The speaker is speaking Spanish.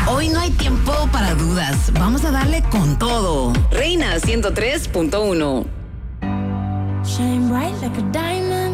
Hoy no hay tiempo para dudas. Vamos a darle con todo. Reina 103.1. Shine bright like a diamond.